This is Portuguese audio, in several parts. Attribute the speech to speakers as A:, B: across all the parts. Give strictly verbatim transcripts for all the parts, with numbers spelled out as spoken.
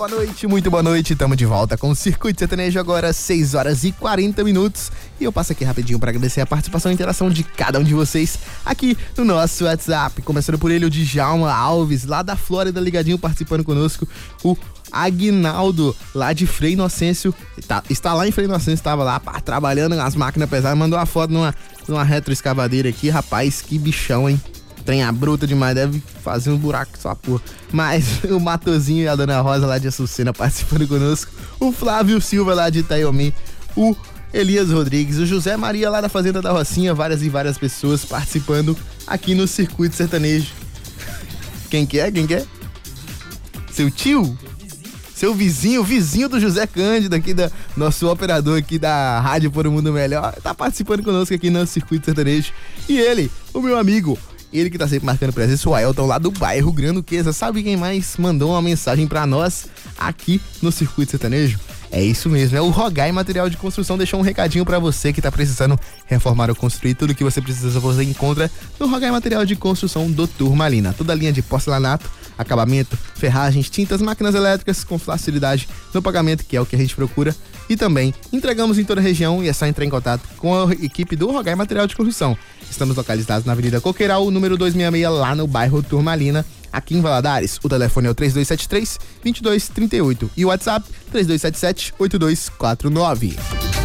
A: boa noite, muito boa noite. Estamos de volta com o Circuito Sertanejo agora, seis horas e quarenta minutos. E eu passo aqui rapidinho para agradecer a participação e interação de cada um de vocês aqui no nosso WhatsApp. Começando por ele, o Djalma Alves, lá da Flórida, ligadinho, participando conosco. O Aguinaldo, lá de Frei Inocêncio, tá, está lá em Frei Inocêncio, estava lá pá, trabalhando nas máquinas pesadas, mandou uma foto numa, numa retroescavadeira aqui. Rapaz, que bichão, hein? Trem bruta demais, deve fazer um buraco só porra. Mas o Matozinho e a Dona Rosa lá de Açucena participando conosco. O Flávio Silva lá de Itaiomi. O Elias Rodrigues. O José Maria lá da Fazenda da Rocinha. Várias e várias pessoas participando aqui no Circuito Sertanejo. Quem que é? Quem que é? Seu tio? Seu vizinho, o vizinho do José Cândido aqui, da, nosso operador aqui da Rádio Por um Mundo Melhor. Tá participando conosco aqui no Circuito Sertanejo. E ele, o meu amigo... Ele que tá sempre marcando presença, o Ailton lá do bairro Granduquesa. Sabe quem mais mandou uma mensagem pra nós aqui no Circuito Sertanejo? É isso mesmo, é o Rogai Material de Construção. Deixou um recadinho pra você que tá precisando reformar ou construir. Tudo que você precisa você encontra no Rogai Material de Construção do Turmalina. Toda a linha de porcelanato, acabamento, ferragens, tintas, máquinas elétricas com facilidade no pagamento, que é o que a gente procura. E também entregamos em toda a região e é só entrar em contato com a equipe do Rogai Material de Construção. Estamos localizados na Avenida Coqueiral, número duzentos e sessenta e seis, lá no bairro Turmalina, aqui em Valadares. O telefone é o três dois sete três, dois dois três oito e o WhatsApp três dois sete sete, oito dois quatro nove.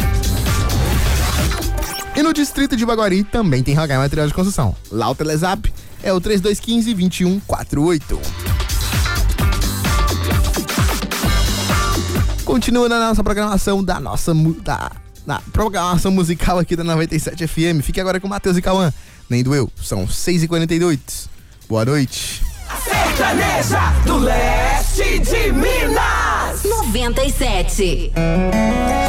A: E no distrito de Baguari também tem Rogai Material de Construção. Lá o Telezap é o três dois um cinco, dois um quatro oito. Continua na nossa programação da nossa da, da programação musical aqui da noventa e sete F M. Fique agora com o Matheus e Cauã. Nem doeu, são seis e quarenta e dois. Boa noite.
B: Sertaneja do Leste de Minas
C: noventa e sete.